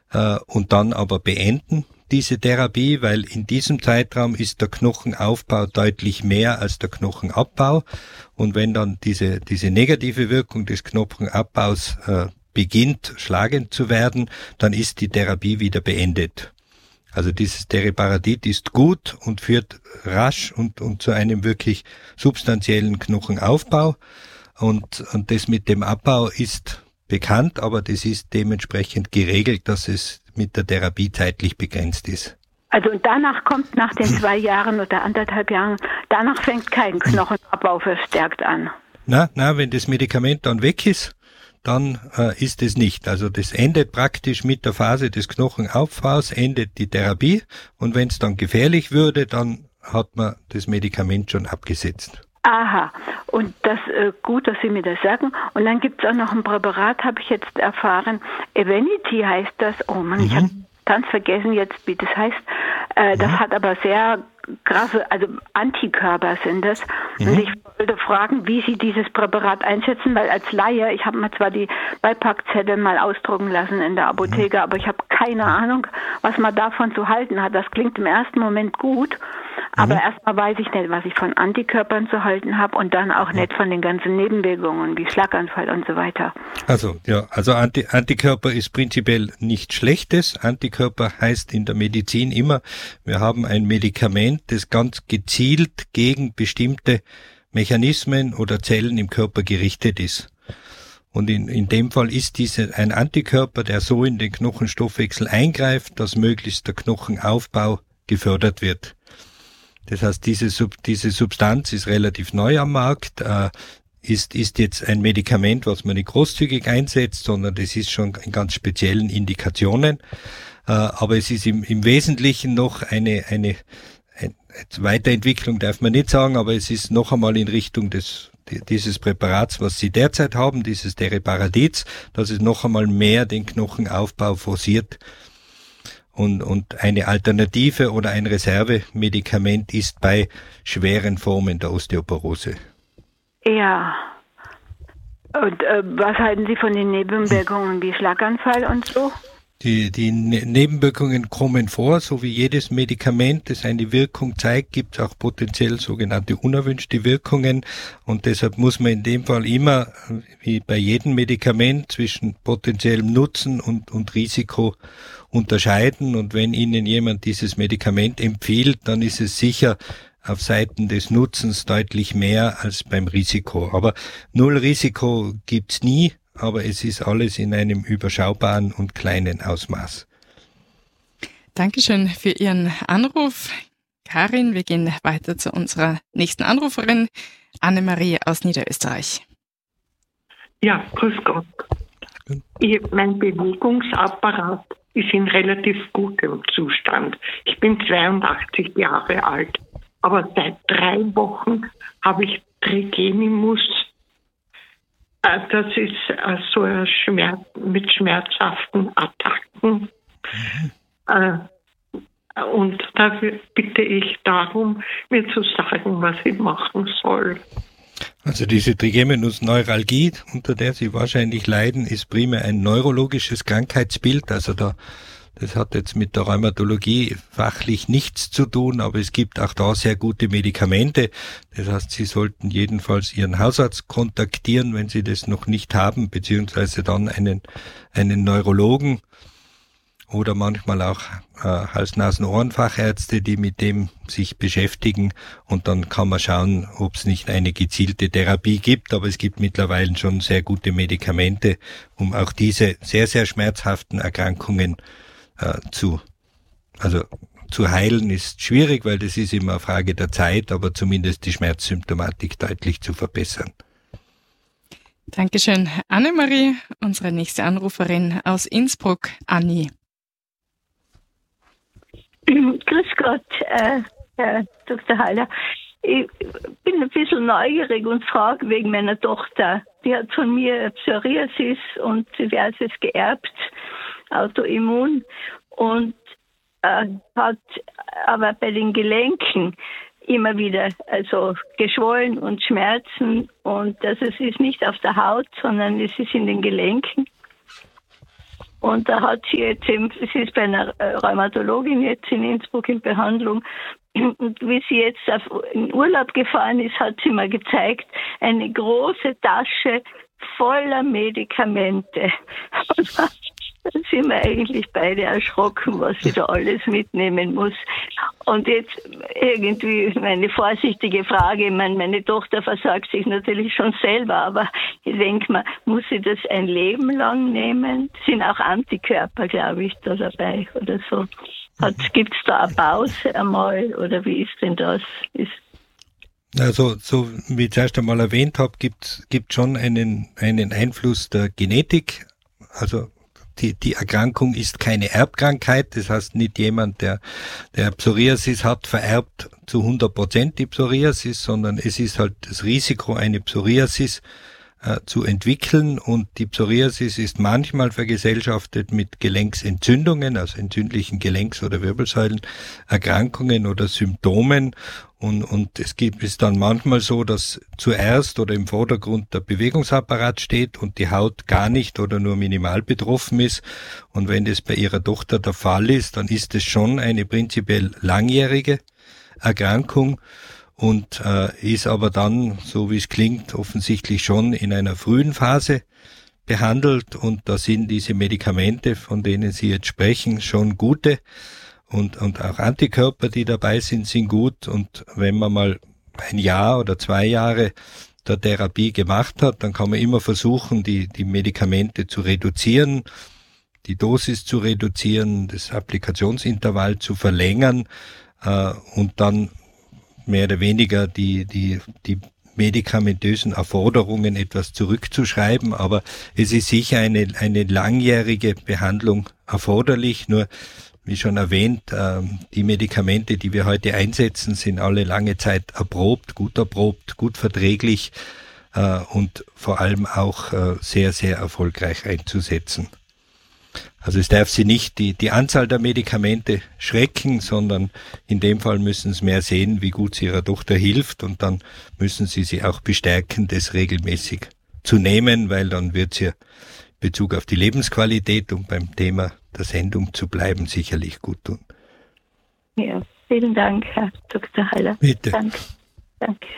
und dann aber beenden diese Therapie, weil in diesem Zeitraum ist der Knochenaufbau deutlich mehr als der Knochenabbau. Und wenn dann diese negative Wirkung des Knochenabbaus beginnt, schlagend zu werden, dann ist die Therapie wieder beendet. Also dieses Teriparatid ist gut und führt rasch und zu einem wirklich substanziellen Knochenaufbau. Und das mit dem Abbau ist bekannt, aber das ist dementsprechend geregelt, dass es mit der Therapie zeitlich begrenzt ist. Also danach kommt, nach den 2 Jahren oder 1,5 Jahren, danach fängt kein Knochenabbau verstärkt an. Na, wenn das Medikament dann weg ist, dann ist es nicht. Also das endet praktisch mit der Phase des Knochenaufbaus, endet die Therapie, und wenn es dann gefährlich würde, dann hat man das Medikament schon abgesetzt. Aha, und das gut, dass Sie mir das sagen. Und dann gibt es auch noch ein Präparat, habe ich jetzt erfahren. Evenity heißt das. Oh Mann, ich habe ganz vergessen jetzt, wie das heißt. Das hat aber sehr krasse, also Antikörper sind das. Und ich wollte fragen, wie Sie dieses Präparat einsetzen, weil als Laie, ich habe mir zwar die Beipackzettel mal ausdrucken lassen in der Apotheke, aber ich habe keine Ahnung, was man davon zu halten hat. Das klingt im ersten Moment gut, aber erstmal weiß ich nicht, was ich von Antikörpern zu halten habe und dann auch nicht von den ganzen Nebenwirkungen wie Schlaganfall und so weiter. Also Antikörper ist prinzipiell nichts Schlechtes. Antikörper heißt in der Medizin immer, wir haben ein Medikament, das ganz gezielt gegen bestimmte Mechanismen oder Zellen im Körper gerichtet ist. Und in dem Fall ist ein Antikörper, der so in den Knochenstoffwechsel eingreift, dass möglichst der Knochenaufbau gefördert wird. Das heißt, diese Substanz ist relativ neu am Markt, ist jetzt ein Medikament, was man nicht großzügig einsetzt, sondern das ist schon in ganz speziellen Indikationen. Aber es ist im Wesentlichen noch eine Weiterentwicklung, darf man nicht sagen, aber es ist noch einmal in Richtung dieses Präparats, was Sie derzeit haben, dieses Teriparatids, dass es noch einmal mehr den Knochenaufbau forciert. Und eine Alternative oder ein Reservemedikament ist bei schweren Formen der Osteoporose. Ja. Und was halten Sie von den Nebenwirkungen wie Schlaganfall und so? Die Nebenwirkungen kommen vor, so wie jedes Medikament, das eine Wirkung zeigt, gibt es auch potenziell sogenannte unerwünschte Wirkungen, und deshalb muss man in dem Fall immer, wie bei jedem Medikament, zwischen potenziellem Nutzen und Risiko unterscheiden, und wenn Ihnen jemand dieses Medikament empfiehlt, dann ist es sicher auf Seiten des Nutzens deutlich mehr als beim Risiko. Aber null Risiko gibt's nie, aber es ist alles in einem überschaubaren und kleinen Ausmaß. Dankeschön für Ihren Anruf, Karin. Wir gehen weiter zu unserer nächsten Anruferin, Annemarie aus Niederösterreich. Ja, grüß Gott. Mein Bewegungsapparat ist in relativ gutem Zustand. Ich bin 82 Jahre alt, aber seit 3 Wochen habe ich Trigemimus. Das ist so ein Schmerz mit schmerzhaften Attacken. Und da bitte ich darum, mir zu sagen, was ich machen soll. Also diese Trigeminusneuralgie, unter der Sie wahrscheinlich leiden, ist primär ein neurologisches Krankheitsbild. Also das hat jetzt mit der Rheumatologie fachlich nichts zu tun, aber es gibt auch da sehr gute Medikamente. Das heißt, Sie sollten jedenfalls Ihren Hausarzt kontaktieren, wenn Sie das noch nicht haben, beziehungsweise dann einen Neurologen oder manchmal auch Hals-Nasen-Ohren-Fachärzte, die mit dem sich beschäftigen, und dann kann man schauen, ob es nicht eine gezielte Therapie gibt, aber es gibt mittlerweile schon sehr gute Medikamente, um auch diese sehr, sehr schmerzhaften Erkrankungen zu heilen. Ist schwierig, weil das ist immer eine Frage der Zeit, aber zumindest die Schmerzsymptomatik deutlich zu verbessern. Dankeschön, Annemarie. Unsere nächste Anruferin aus Innsbruck, Anni. Grüß Gott, Herr Dr. Haller. Ich bin ein bisschen neugierig und frage wegen meiner Tochter. Die hat von mir Psoriasis und diverses geerbt, Autoimmun, und hat aber bei den Gelenken immer wieder geschwollen und Schmerzen, und es ist nicht auf der Haut, sondern es ist in den Gelenken. Und da hat sie jetzt eben, sie ist bei einer Rheumatologin jetzt in Innsbruck in Behandlung. Und wie sie jetzt in Urlaub gefahren ist, hat sie mir gezeigt, eine große Tasche voller Medikamente. Und da sind wir eigentlich beide erschrocken, was sie da alles mitnehmen muss. Und jetzt irgendwie meine vorsichtige Frage, meine Tochter versagt sich natürlich schon selber, aber ich denke mal, muss sie das ein Leben lang nehmen? Sind auch Antikörper, glaube ich, da dabei oder so? Gibt es da eine Pause einmal oder wie ist denn das? Also, so wie ich zuerst einmal erwähnt habe, gibt schon einen Einfluss der Genetik. Also die Erkrankung ist keine Erbkrankheit, das heißt nicht jemand, der Psoriasis hat, vererbt zu 100% die Psoriasis, sondern es ist halt das Risiko, eine Psoriasis zu entwickeln, und die Psoriasis ist manchmal vergesellschaftet mit Gelenksentzündungen, also entzündlichen Gelenks- oder Wirbelsäulenerkrankungen oder Symptomen, und es ist dann manchmal so, dass zuerst oder im Vordergrund der Bewegungsapparat steht und die Haut gar nicht oder nur minimal betroffen ist, und wenn das bei ihrer Tochter der Fall ist, dann ist es schon eine prinzipiell langjährige Erkrankung und ist aber dann, so wie es klingt, offensichtlich schon in einer frühen Phase behandelt, und da sind diese Medikamente, von denen Sie jetzt sprechen, schon gute, und auch Antikörper, die dabei sind gut, und wenn man mal 1 Jahr oder 2 Jahre der Therapie gemacht hat, dann kann man immer versuchen, die Medikamente zu reduzieren, die Dosis zu reduzieren, das Applikationsintervall zu verlängern und dann mehr oder weniger die medikamentösen Erforderungen etwas zurückzuschreiben, aber es ist sicher eine langjährige Behandlung erforderlich. Nur, wie schon erwähnt, die Medikamente, die wir heute einsetzen, sind alle lange Zeit erprobt, gut verträglich und vor allem auch sehr, sehr erfolgreich einzusetzen. Also es darf Sie nicht die Anzahl der Medikamente schrecken, sondern in dem Fall müssen Sie mehr sehen, wie gut es Ihrer Tochter hilft, und dann müssen Sie auch bestärken, das regelmäßig zu nehmen, weil dann wird es ihr in Bezug auf die Lebensqualität, um beim Thema der Sendung zu bleiben, sicherlich gut tun. Ja, vielen Dank, Herr Dr. Haller. Bitte. Danke.